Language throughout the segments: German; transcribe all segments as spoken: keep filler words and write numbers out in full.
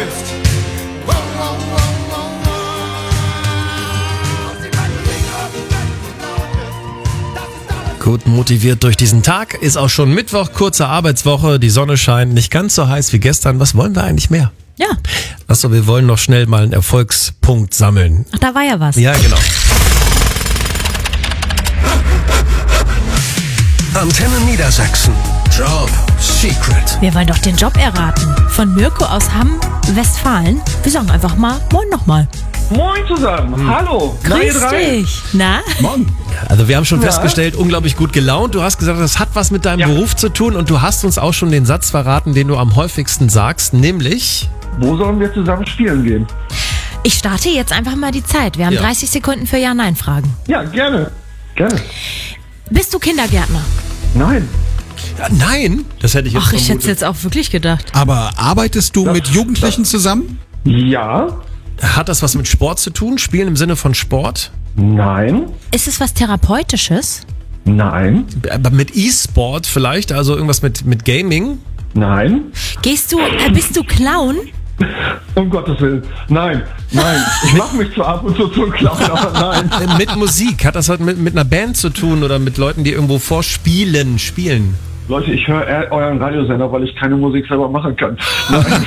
bist. Wow, wow, wow, wow, wow. Sie bleiben liegen. Gut motiviert durch diesen Tag. Ist auch schon Mittwoch, kurze Arbeitswoche. Die Sonne scheint, nicht ganz so heiß wie gestern. Was wollen wir eigentlich mehr? Ja. Achso, wir wollen noch schnell mal einen Erfolgspunkt sammeln. Ach, da war ja was. Ja, genau. Antenne Niedersachsen. Job Secret. Wir wollen doch den Job erraten. Von Mirko aus Hamm, Westfalen. Wir sagen einfach mal Moin nochmal. Moin zusammen, hm. Hallo. Grüß dich. Na? Moin. Also wir haben schon Ja. festgestellt, unglaublich gut gelaunt. Du hast gesagt, das hat was mit deinem Ja. Beruf zu tun und du hast uns auch schon den Satz verraten, den du am häufigsten sagst, nämlich... Wo sollen wir zusammen spielen gehen? Ich starte jetzt einfach mal die Zeit. Wir haben Ja. dreißig Sekunden für Ja-Nein-Fragen. Ja, gerne. Gerne. Bist du Kindergärtner? Nein. Ja, nein, das hätte ich jetzt Ach, ich hätte es vermutet. jetzt auch wirklich gedacht. Aber arbeitest du mit Jugendlichen zusammen? Ja. Hat das was mit Sport zu tun? Spielen im Sinne von Sport? Nein. Ist es was Therapeutisches? Nein. Aber mit E-Sport vielleicht? Also irgendwas mit, mit Gaming? Nein. Gehst du, äh, bist du Clown? Um Gottes Willen. Nein. Nein. Ich mache mich zwar ab und zu zum Clown, aber nein. Äh, mit Musik? Hat das was mit, mit einer Band zu tun oder mit Leuten, die irgendwo vorspielen, spielen? Leute, ich höre eher euren Radiosender, weil ich keine Musik selber machen kann. Nein.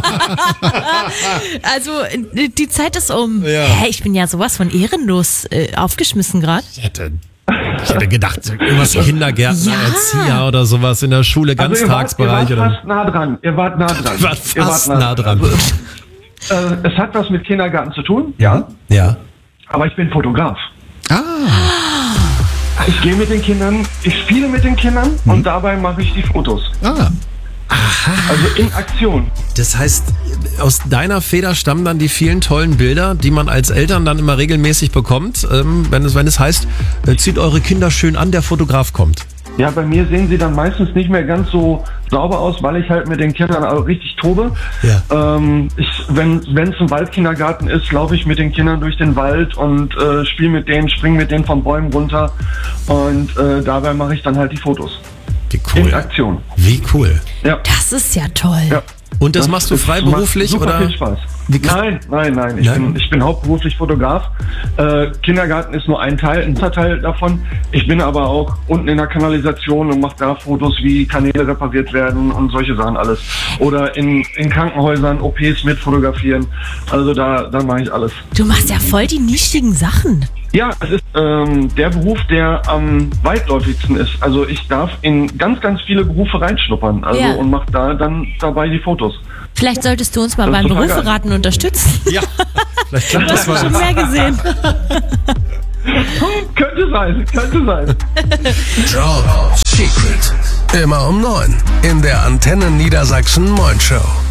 Also, äh, die Zeit ist um. Ja. Hä, ich bin ja sowas von ehrenlos äh, aufgeschmissen gerade. Ich hätte, ich hätte gedacht, irgendwas Kindergärtner, Ja. Erzieher oder sowas in der Schule, Also ihr wart, ihr Ganztagsbereich wart oder. fast nah dran. Ihr wart nah dran. Ihr wart Ihr fast nah dran. Also, äh, es hat was mit Kindergarten zu tun, ja. Ja. Aber ich bin Fotograf. Ah, Ich gehe mit den Kindern, ich spiele mit den Kindern und dabei mache ich die Fotos. ah. Also in Aktion. Das heißt, aus deiner Feder stammen dann die vielen tollen Bilder, die man als Eltern dann immer regelmäßig bekommt, ähm, wenn es, wenn es heißt, äh, zieht eure Kinder schön an, der Fotograf kommt. Ja, bei mir sehen sie dann meistens nicht mehr ganz so sauber aus, weil ich halt mit den Kindern auch richtig tobe. Ja. Ähm, ich, wenn es ein Waldkindergarten ist, laufe ich mit den Kindern durch den Wald und äh, spiele mit denen, springe mit denen von Bäumen runter und äh, dabei mache ich dann halt die Fotos. Wie In cool. Aktion. Wie cool. Ja. Das ist ja toll. Ja. Und das machst du ist- freiberuflich macht super oder? viel Spaß. Wie kann- Nein, nein, nein. Ich, Nein? Bin, ich bin hauptberuflich Fotograf. Äh, Kindergarten ist nur ein Teil, ein Teil davon. Ich bin aber auch unten in der Kanalisation und mache da Fotos, wie Kanäle repariert werden und solche Sachen alles. Oder in, in Krankenhäusern O Ps mit fotografieren. Also da, da mache ich alles. Du machst ja voll die nischigen Sachen. Ja, es ist ähm, der Beruf, der am weitläufigsten ist. Also ich darf in ganz, ganz viele Berufe reinschnuppern. Also Ja. und mache da dann dabei die Fotos. Vielleicht solltest du uns mal Das ist beim total geil. Beruferaten unterstützen. Ja. Vielleicht klappt Du das hast mal. schon mehr gesehen. Könnte sein, könnte sein. Job Secret. Immer um neun in der Antenne Niedersachsen Moin Show.